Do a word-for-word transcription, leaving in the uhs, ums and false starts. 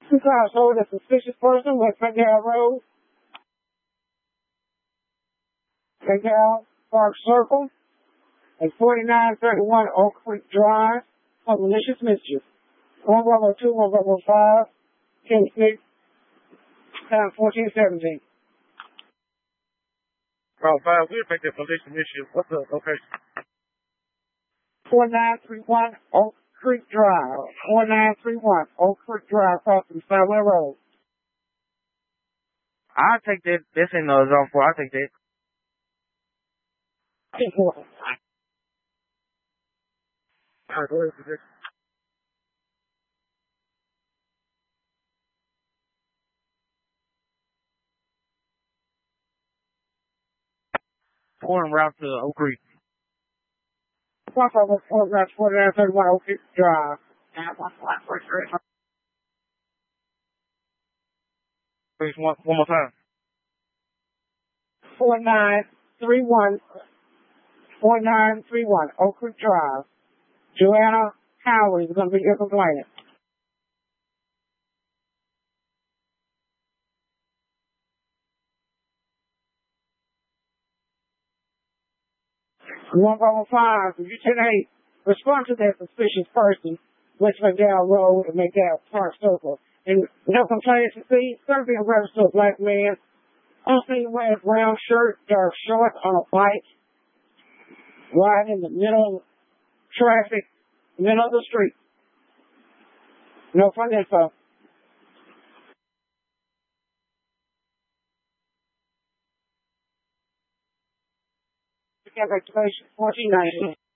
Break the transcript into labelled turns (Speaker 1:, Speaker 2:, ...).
Speaker 1: Two cars hold a suspicious person West McDowell Road, McDowell Park Circle, at forty-nine thirty-one Oak Creek Drive for malicious mischief. One Bravo two, one Bravo five, ten six, time fourteen seventeen.
Speaker 2: Bravo five, we'll make that malicious mischief. What's the location?
Speaker 1: forty-nine thirty-one Oak Creek Drive. forty-nine thirty-one Oak Creek Drive, across from Southwell Road.
Speaker 2: I'll take that. That's in the zone four. I'll take that.
Speaker 1: ten four.
Speaker 2: All right, go ahead. Pouring route to Oak Creek.
Speaker 1: One Bravo four, that's forty-nine thirty-one Oak Creek Drive.
Speaker 2: Please, one, one more time.
Speaker 1: forty-nine thirty-one, forty-nine thirty-one Oak Creek Drive. Joanna Howard is going to be your complainant. One Bravo five, if you ten eight, respond to that suspicious person, West McDowell Road and McDowell Park Circle. And no complaints to see, Thursday in reference to a black man, unseen wearing a brown shirt, dark shorts on a bike, riding in the middle of traffic, middle of the street. No fun info. Activation fourteen ninety.